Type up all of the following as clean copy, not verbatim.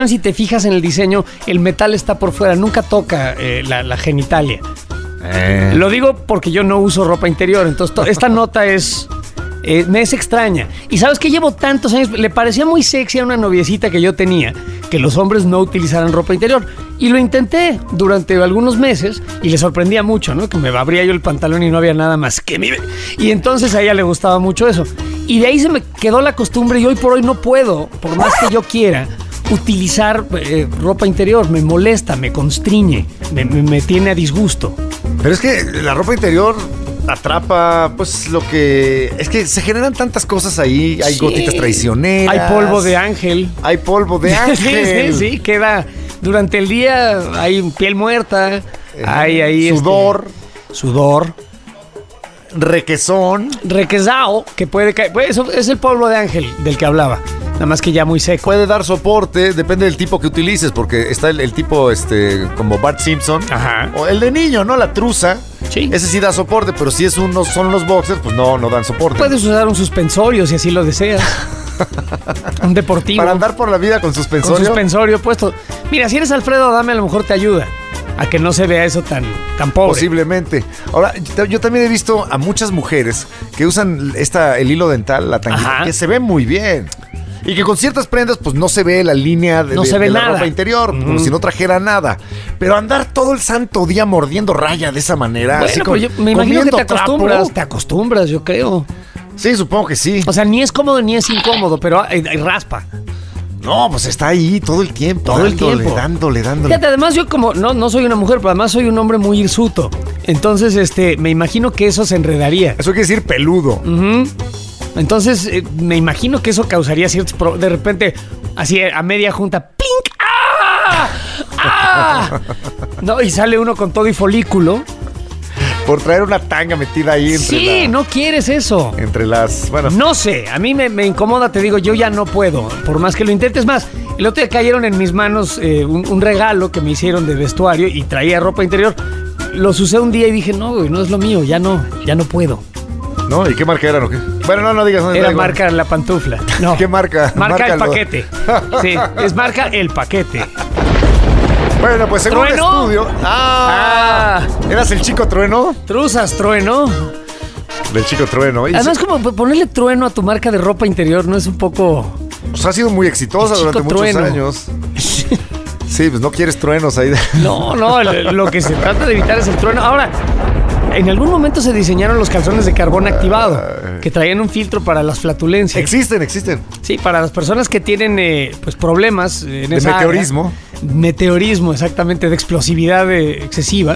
Si te fijas en el diseño, el metal está por fuera, nunca toca la genitalia. Lo digo porque yo no uso ropa interior, entonces esta nota me es extraña. Y sabes que llevo tantos años, le parecía muy sexy a una noviecita que yo tenía que los hombres no utilizaran ropa interior. Y lo intenté durante algunos meses y le sorprendía mucho, ¿no? Que me abría yo el pantalón y no había nada más que Y entonces a ella le gustaba mucho eso. Y de ahí se me quedó la costumbre y hoy por hoy no puedo, por más que yo quiera, utilizar ropa interior. Me molesta, me constriñe, me tiene a disgusto. Pero es que la ropa interior atrapa, pues lo que... Es que se generan tantas cosas ahí. Hay gotitas traicioneras. Hay polvo de ángel. Hay polvo de ángel. Sí, queda... Durante el día hay piel muerta. Hay ahí... Sudor. Requesao, que puede caer. Pues eso es el polvo de ángel del que hablaba. Nada más que ya muy seco. Puede dar soporte, depende del tipo que utilices, porque está el tipo como Bart Simpson. Ajá. O el de niño, ¿no? La truza. Sí. Ese sí da soporte, pero si son unos boxers, pues no dan soporte. Puedes usar un suspensorio si así lo deseas. Un deportivo. Para andar por la vida con suspensorio. Con suspensorio puesto. Mira, si eres Alfredo Adame, a lo mejor te ayuda a que no se vea eso tan pobre. Posiblemente. Ahora, yo también he visto a muchas mujeres que usan el hilo dental, la tanguita, que se ve muy bien. Y que con ciertas prendas, pues no se ve la línea de la ropa interior, como si no trajera nada. Pero andar todo el santo día mordiendo raya de esa manera, bueno, así como yo me imagino que te acostumbras. Te acostumbras, yo creo. Sí, supongo que sí. O sea, ni es cómodo ni es incómodo, pero hay raspa. No, pues está ahí todo el tiempo. Dándole. Fíjate, además yo como no soy una mujer, pero además soy un hombre muy hirsuto. Entonces, me imagino que eso se enredaría. Eso quiere decir peludo. Entonces, me imagino que eso causaría ciertos... De repente, así a media junta, ¡plink! ¡Ah! ¡Ah! No, y sale uno con todo y folículo. Por traer una tanga metida ahí entre no quieres eso. Entre las... Bueno. No sé, a mí me incomoda, te digo, yo ya no puedo, por más que lo intentes. Más, el otro día cayeron en mis manos un regalo que me hicieron de vestuario y traía ropa interior. Los usé un día y dije, no, güey, no es lo mío, ya no puedo. ¿No? ¿Y qué marca eran o qué? Bueno, no digas. Era marca La Pantufla. No. ¿Qué marca? Marca El Paquete. Sí, es marca El Paquete. Bueno, pues según el estudio... ¿Eras el chico trueno? Truzas trueno. Del chico trueno. Además, como ponerle trueno a tu marca de ropa interior no es un poco... Pues ha sido muy exitosa durante muchos años. Sí, pues no quieres truenos ahí. No, lo que se trata de evitar es el trueno. Ahora... En algún momento se diseñaron los calzones de carbón activado, que traían un filtro para las flatulencias. Existen. Sí, para las personas que tienen pues problemas en esa meteorismo. Meteorismo, exactamente, de explosividad excesiva.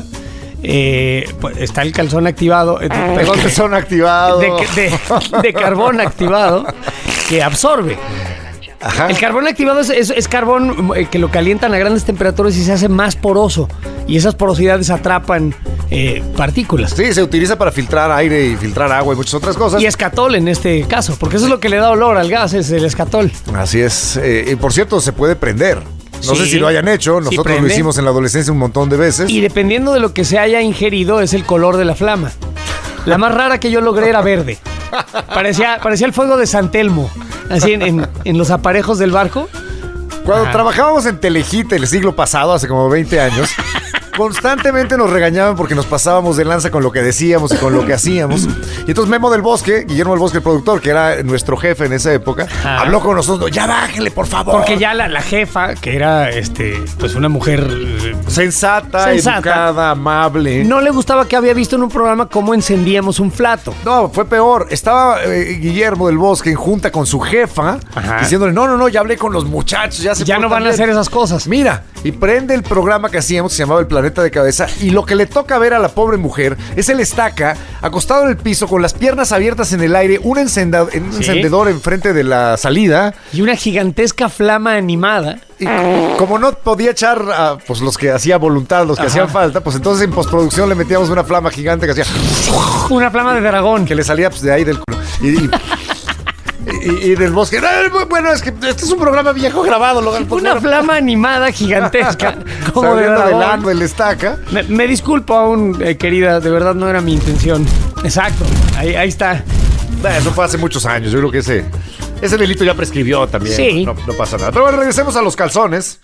Pues está el calzón activado. Calzón activado. De carbón activado, que absorbe. Ajá. El carbón activado es carbón que lo calientan a grandes temperaturas y se hace más poroso. Y esas porosidades atrapan partículas. Sí, se utiliza para filtrar aire y filtrar agua y muchas otras cosas. Y escatol en este caso, porque eso es lo que le da olor al gas, es el escatol. Así es. Y por cierto, se puede prender. No sé si lo hayan hecho, nosotros lo hicimos en la adolescencia un montón de veces. Y dependiendo de lo que se haya ingerido, es el color de la flama. La más rara que yo logré era verde. Parecía el fuego de San Telmo, así en los aparejos del barco. Cuando trabajábamos en Telehit el siglo pasado, hace como 20 años, constantemente nos regañaban porque nos pasábamos de lanza con lo que decíamos y con lo que hacíamos. Y entonces Guillermo del Bosque, el productor, que era nuestro jefe en esa época, habló con nosotros, ya bájenle, por favor. Porque ya la jefa, que era pues una mujer sensata, educada, amable, no le gustaba que había visto en un programa cómo encendíamos un flato. No, fue peor. Estaba Guillermo del Bosque en junta con su jefa, diciéndole, no, ya hablé con los muchachos, ya no van a hacer esas cosas. Mira, y prende el programa que hacíamos, que se llamaba El Planeta de Cabeza, y lo que le toca ver a la pobre mujer es el estaca acostado en el piso con las piernas abiertas en el aire, un encendedor enfrente de la salida y una gigantesca flama animada. Y como no podía echar pues los que hacía voluntad, los que hacían falta, pues entonces en postproducción le metíamos una flama gigante que hacía una flama de dragón que le salía pues de ahí del culo y del Bosque. Bueno, es que este es un programa viejo grabado. Una flama animada gigantesca. Como de dragón. Del estaca. Me disculpo aún, querida. De verdad no era mi intención. Exacto. Ahí está. Eso fue hace muchos años. Yo creo que ese delito ya prescribió también. Sí. No pasa nada. Pero bueno, regresemos a los calzones.